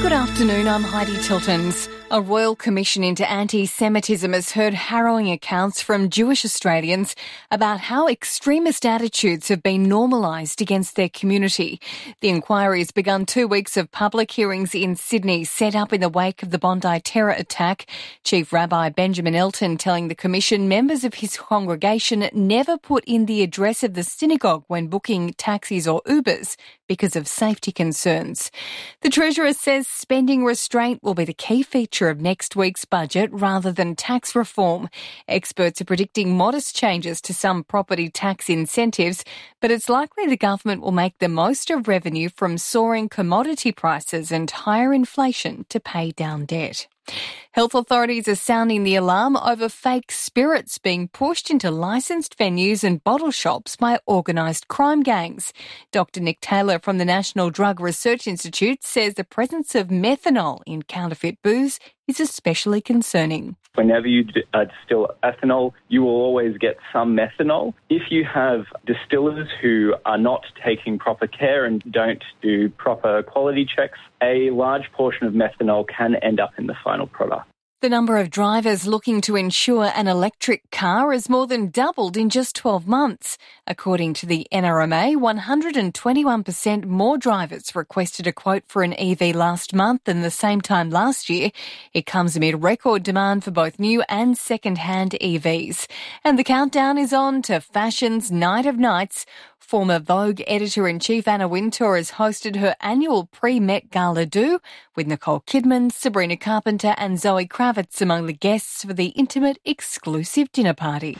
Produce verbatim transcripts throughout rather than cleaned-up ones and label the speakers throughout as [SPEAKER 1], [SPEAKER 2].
[SPEAKER 1] Good afternoon, I'm Heidi Tiltons. A royal commission into anti-Semitism has heard harrowing accounts from Jewish Australians about how extremist attitudes have been normalised against their community. The inquiry has begun two weeks of public hearings in Sydney, set up in the wake of the Bondi terror attack. Chief Rabbi Benjamin Elton telling the commission members of his congregation never put in the address of the synagogue when booking taxis or Ubers because of safety concerns. The Treasurer says spending restraint will be the key feature of next week's budget rather than tax reform. Experts are predicting modest changes to some property tax incentives, but it's likely the government will make the most of revenue from soaring commodity prices and higher inflation to pay down debt. Health authorities are sounding the alarm over fake spirits being pushed into licensed venues and bottle shops by organised crime gangs. Doctor Nick Taylor from the National Drug Research Institute says the presence of methanol in counterfeit booze is especially concerning.
[SPEAKER 2] Whenever you uh, distill ethanol, you will always get some methanol. If you have distillers who are not taking proper care and don't do proper quality checks, a large portion of methanol can end up in the final product.
[SPEAKER 1] The number of drivers looking to insure an electric car has more than doubled in just twelve months. According to the N R M A, one hundred twenty-one percent more drivers requested a quote for an E V last month than the same time last year. It comes amid record demand for both new and second-hand E Vs. And the countdown is on to fashion's Night of Nights. Former Vogue editor-in-chief Anna Wintour has hosted her annual pre-Met Gala do, with Nicole Kidman, Sabrina Carpenter and Zoe Kravitz among the guests for the intimate, exclusive dinner party.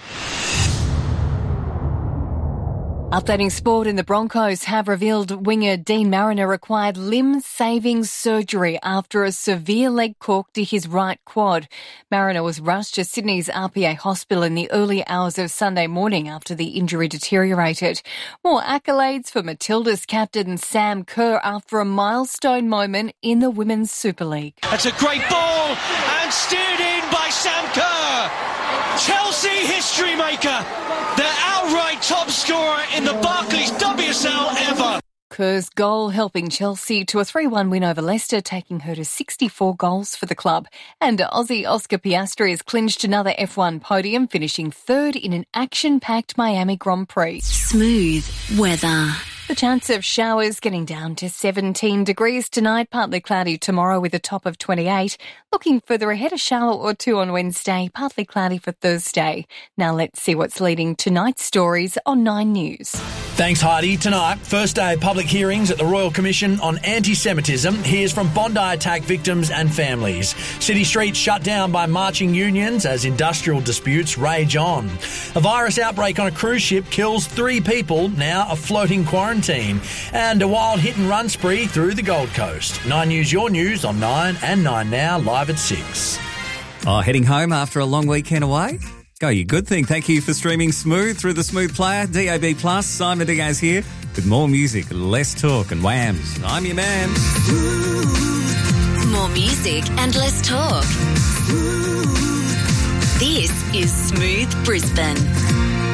[SPEAKER 1] Updating sport, and the Broncos have revealed winger Dean Mariner required limb-saving surgery after a severe leg cork to his right quad. Mariner was rushed to Sydney's R P A hospital in the early hours of Sunday morning after the injury deteriorated. More accolades for Matilda's captain Sam Kerr after a milestone moment in the Women's Super League.
[SPEAKER 3] That's a great ball and steered in by Sam Kerr. Chelsea history maker. The outright top scorer in the Barclays W S L ever.
[SPEAKER 1] Kerr's goal helping Chelsea to a three one win over Leicester, taking her to sixty-four goals for the club. And Aussie Oscar Piastri has clinched another F one podium, finishing third in an action-packed Miami Grand Prix.
[SPEAKER 4] Smooth weather.
[SPEAKER 1] The chance of showers getting down to seventeen degrees tonight, partly cloudy tomorrow with a top of twenty-eight. Looking further ahead, a shower or two on Wednesday, partly cloudy for Thursday. Now let's see what's leading tonight's stories on Nine News.
[SPEAKER 5] Thanks, Heidi. Tonight, first day public hearings at the Royal Commission on Anti-Semitism. Here's from Bondi attack victims and families. City streets shut down by marching unions as industrial disputes rage on. A virus outbreak on a cruise ship kills three people, now a floating quarantine. And a wild hit-and-run spree through the Gold Coast. Nine News, your news on Nine and Nine Now, live at six.
[SPEAKER 6] Oh, heading home after a long weekend away? Go, you good thing. Thank you for streaming Smooth through the Smooth Player. D A B plus, Simon Diaz here with more music, less talk and whams. I'm your man.
[SPEAKER 4] More music and less talk. This is Smooth Brisbane.